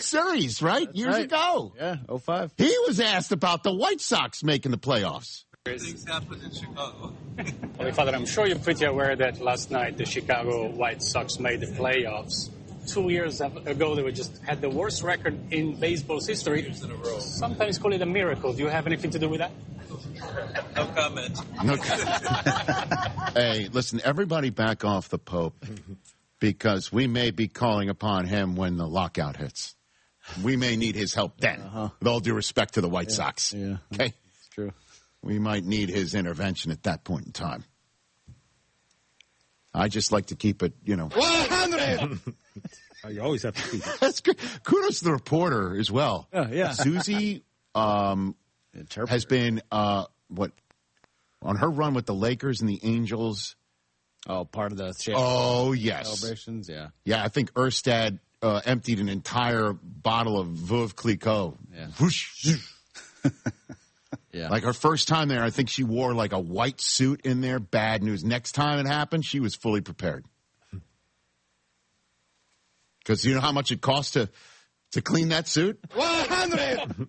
Series, right? Years ago. Yeah, 05. He was asked about the White Sox making the playoffs. Things happen in Chicago. Holy Father, I'm sure you're pretty aware that last night the Chicago White Sox made the playoffs. 2 years ago, they just had the worst record in baseball's history. 2 years in a row. Sometimes call it a miracle. Do you have anything to do with that? No comment. Hey, listen, everybody back off the Pope, because we may be calling upon him when the lockout hits. We may need his help then, with all due respect to the White Sox. Yeah, okay? it's true. We might need his intervention at that point in time. I just like to keep it, 100! You always have to keep it. That's good. Kudos to the reporter as well. Yeah. Susie has been, on her run with the Lakers and the Angels. Oh, part of the yes. celebrations, yeah. Yeah, I think Erstad emptied an entire bottle of Veuve Clicquot. Yeah. Whoosh. Yeah. Like her first time there, I think she wore like a white suit in there. Bad news. Next time it happened, she was fully prepared. Because you know how much it costs to clean that suit? 100!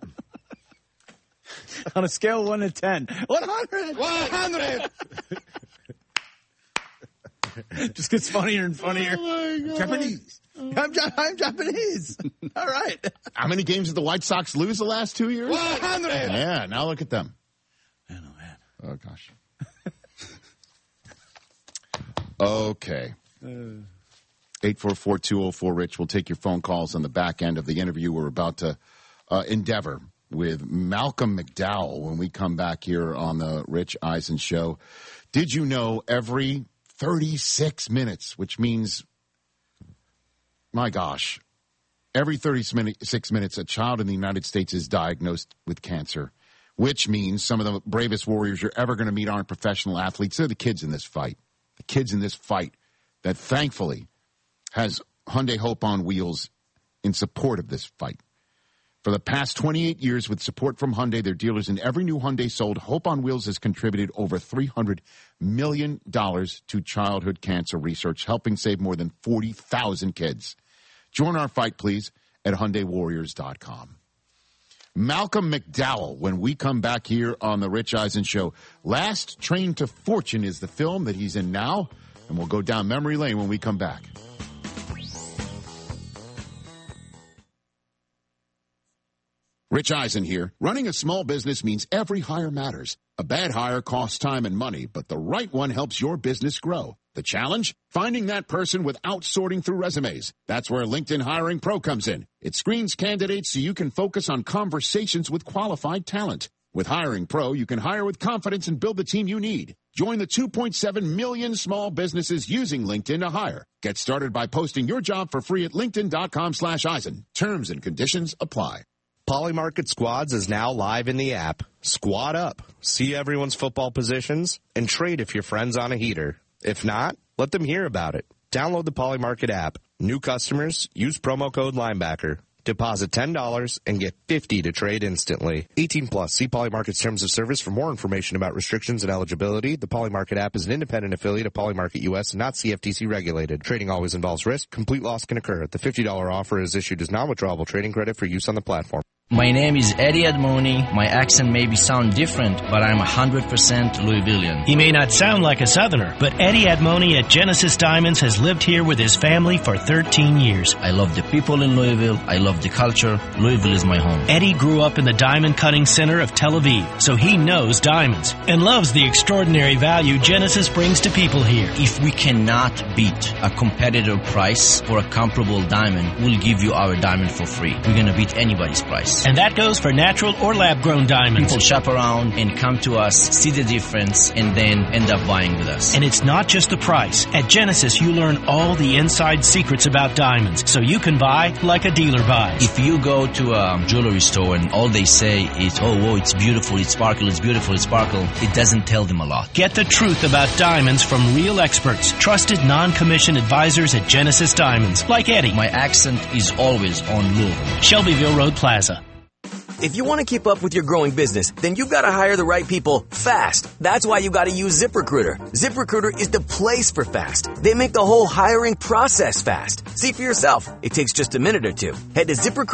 On a scale of 1 to 10. 100! 100! Just gets funnier and funnier. Oh, my God. Japanese. I'm Japanese. All right. How many games did the White Sox lose the last 2 years? 100! Yeah, now look at them. Man, oh, man. Oh, gosh. Okay. 844-204-RICH. We'll take your phone calls on the back end of the interview we're about to endeavor with Malcolm McDowell when we come back here on the Rich Eisen Show. Did you know every 36 minutes, which means, my gosh, every 36 minutes a child in the United States is diagnosed with cancer, which means some of the bravest warriors you're ever going to meet aren't professional athletes. They're the kids in this fight. The kids in this fight that thankfully has Hyundai Hope on Wheels in support of this fight. For the past 28 years, with support from Hyundai, their dealers in every new Hyundai sold, Hope on Wheels has contributed over $300 million to childhood cancer research, helping save more than 40,000 kids. Join our fight, please, at HyundaiWarriors.com. Malcolm McDowell, when we come back here on the Rich Eisen Show. Last Train to Fortune is the film that he's in now, and we'll go down memory lane when we come back. Rich Eisen here. Running a small business means every hire matters. A bad hire costs time and money, but the right one helps your business grow. The challenge? Finding that person without sorting through resumes. That's where LinkedIn Hiring Pro comes in. It screens candidates so you can focus on conversations with qualified talent. With Hiring Pro, you can hire with confidence and build the team you need. Join the 2.7 million small businesses using LinkedIn to hire. Get started by posting your job for free at linkedin.com/Eisen. Terms and conditions apply. Polymarket Squads is now live in the app. Squad up, see everyone's football positions, and trade if your friend's on a heater. If not, let them hear about it. Download the Polymarket app. New customers, use promo code Linebacker. Deposit $10 and get $50 to trade instantly. 18 plus. See Polymarket's terms of service for more information about restrictions and eligibility. The Polymarket app is an independent affiliate of Polymarket US and not CFTC regulated. Trading always involves risk. Complete loss can occur. The $50 offer is issued as non-withdrawable trading credit for use on the platform. My name is Eddie Admoni. My accent may sound different, but I'm 100% Louisvillian. He may not sound like a Southerner, but Eddie Admoni at Genesis Diamonds has lived here with his family for 13 years. I love the people in Louisville. I love the culture. Louisville is my home. Eddie grew up in the diamond cutting center of Tel Aviv, so he knows diamonds and loves the extraordinary value Genesis brings to people here. If we cannot beat a competitor price for a comparable diamond, we'll give you our diamond for free. We're going to beat anybody's price. And that goes for natural or lab-grown diamonds. People shop around and come to us, see the difference, and then end up buying with us. And it's not just the price. At Genesis, you learn all the inside secrets about diamonds, so you can buy like a dealer buys. If you go to a jewelry store and all they say is, oh, whoa, it's beautiful, it's sparkle, it's beautiful, it's sparkle, it doesn't tell them a lot. Get the truth about diamonds from real experts, trusted non-commissioned advisors at Genesis Diamonds, like Eddie. My accent is always on Louisville. Shelbyville Road Plaza. If you want to keep up with your growing business, then you've got to hire the right people fast. That's why you got to use ZipRecruiter. ZipRecruiter is the place for fast. They make the whole hiring process fast. See for yourself. It takes just a minute or two. Head to ZipRecruiter.